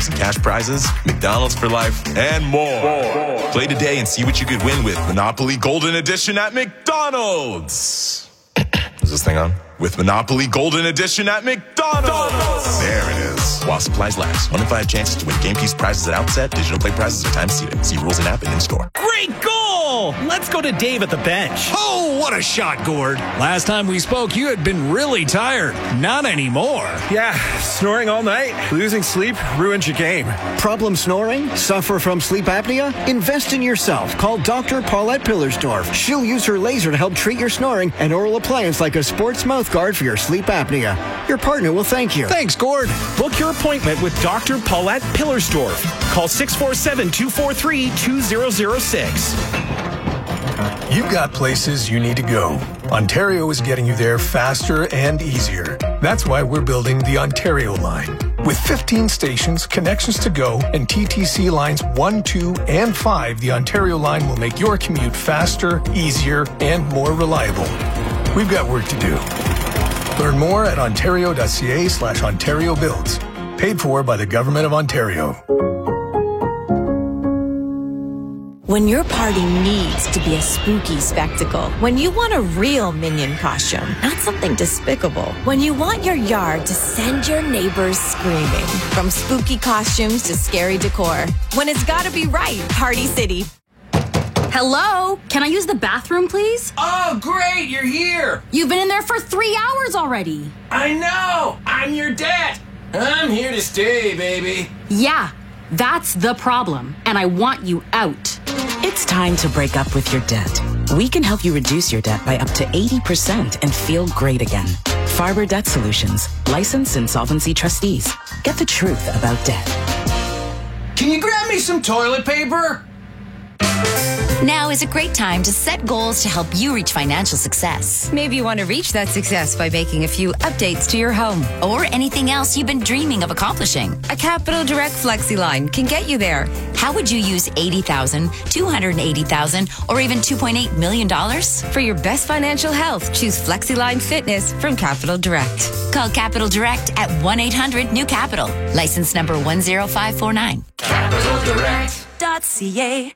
games and cash prizes, McDonald's for life, and more. Play today and see what you could win with Monopoly Golden Edition at McDonald's. Is this thing on? With Monopoly Golden Edition at McDonald's. There it is. While supplies last. 1 in 5 chances to win game piece prizes at outset. Digital play prizes are time seated. See rules in app and in store. Great goal! Let's go to Dave at the bench. Oh, what a shot, Gord. Last time we spoke, you had been really tired. Not anymore. Yeah, snoring all night. Losing sleep ruins your game. Problem snoring? Suffer from sleep apnea? Invest in yourself. Call Dr. Paulette Pillersdorf. She'll use her laser to help treat your snoring and oral appliance like a sports mouth guard for your sleep apnea. Your partner will thank you. Thanks, Gord. Book your appointment with Dr. Paulette Pillersdorf. Call 647-243-2006. You've got places you need to go. Ontario is getting you there faster and easier. That's why we're building the Ontario line. With 15 stations, connections to go, and TTC lines 1, 2, and 5, the Ontario line will make your commute faster, easier, and more reliable. We've got work to do. Learn more at ontario.ca/Ontario Builds. Paid for by the Government of Ontario. When your party needs to be a spooky spectacle, when you want a real Minion costume, not something despicable, when you want your yard to send your neighbors screaming, from spooky costumes to scary decor, when it's gotta be right, Party City. Hello? Can I use the bathroom, please? Oh, great, you're here. You've been in there for 3 hours already. I know. I'm your dad. I'm here to stay, baby. Yeah, that's the problem, and I want you out. It's time to break up with your debt. We can help you reduce your debt by up to 80% and feel great again. Farber Debt Solutions, licensed insolvency trustees. Get the truth about debt. Can you grab me some toilet paper? Now is a great time to set goals to help you reach financial success. Maybe you want to reach that success by making a few updates to your home. Or anything else you've been dreaming of accomplishing. A Capital Direct Flexi line can get you there. How would you use $80,000, $280,000, or even $2.8 million? For your best financial health, choose FlexiLine Fitness from Capital Direct. Call Capital Direct at 1-800-NEW-CAPITAL. License number 10549. CapitalDirect.ca.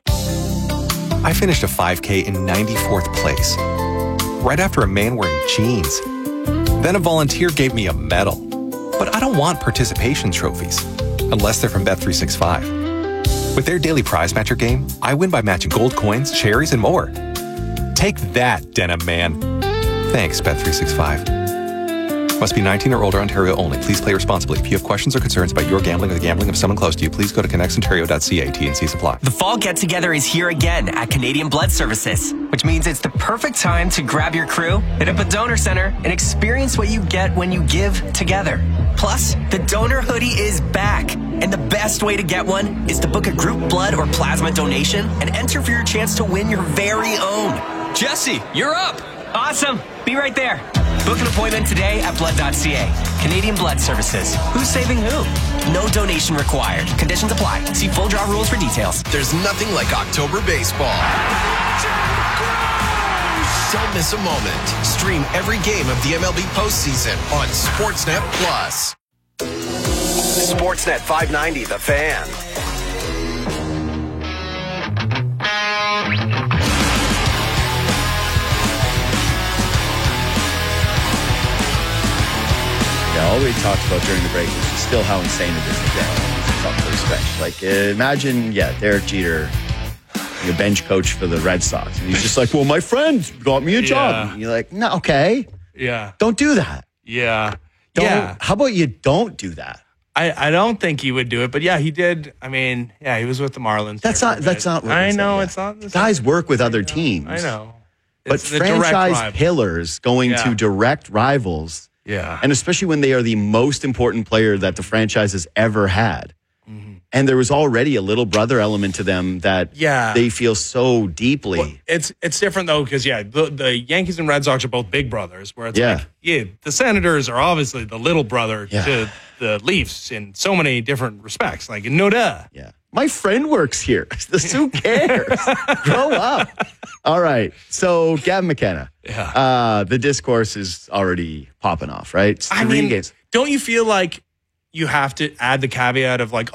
I finished a 5K in 94th place, right after a man wearing jeans. Then a volunteer gave me a medal. But I don't want participation trophies, unless they're from Bet365. With their daily prize matcher game, I win by matching gold coins, cherries, and more. Take that, Denim Man. Thanks, Bet365. Must be 19 or older, Ontario only. Please play responsibly. If you have questions or concerns about your gambling or the gambling of someone close to you, please go to connectsontario.ca. T&C supply. The fall get-together is here again at Canadian Blood Services, which means it's the perfect time to grab your crew, hit up a donor center, and experience what you get when you give together. Plus, the donor hoodie is back. And the best way to get one is to book a group blood or plasma donation and enter for your chance to win your very own. Jesse, you're up. Awesome. Be right there. Book an appointment today at blood.ca. Canadian Blood Services. Who's saving who? No donation required. Conditions apply. See full draw rules for details. There's nothing like October baseball. Don't miss a moment. Stream every game of the MLB postseason on Sportsnet Plus. Sportsnet 590, The Fan. All we talked about during the break was just still how insane it is to get from first bench. Like, imagine, Derek Jeter, your bench coach for the Red Sox. And he's just like, well, my friend got me a job. And you're like, no, okay. Yeah. Don't do that. Yeah. How about you don't do that? I don't think he would do it, but yeah, he did. I mean, yeah, he was with the Marlins. That's not what I know, saying, it's not the Guys same. work with other teams. I know. But It's the direct franchise rival. pillars going to direct rivals. Yeah. And especially when they are the most important player that the franchise has ever had. Mm-hmm. And there was already a little brother element to them that they feel so deeply. Well, it's different, though, because, the Yankees and Red Sox are both big brothers, where it's the Senators are obviously the little brother to the Leafs in so many different respects. Like, no duh. Yeah. My friend works here. Who cares? Grow up. All right. So, Gavin McKenna. Yeah. The discourse is already popping off, right? It's 3 games. Don't you feel like you have to add the caveat of, like,